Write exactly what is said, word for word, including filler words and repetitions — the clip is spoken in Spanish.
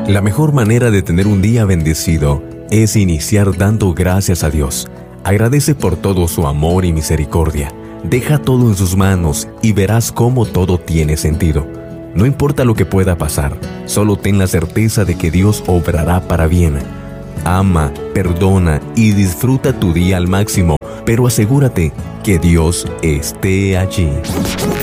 La mejor manera de tener un día bendecido es iniciar dando gracias a Dios. Agradece por todo su amor y misericordia. Deja todo en sus manos y verás cómo todo tiene sentido. No importa lo que pueda pasar, solo ten la certeza de que Dios obrará para bien. Ama, perdona y disfruta tu día al máximo, pero asegúrate que Dios esté allí.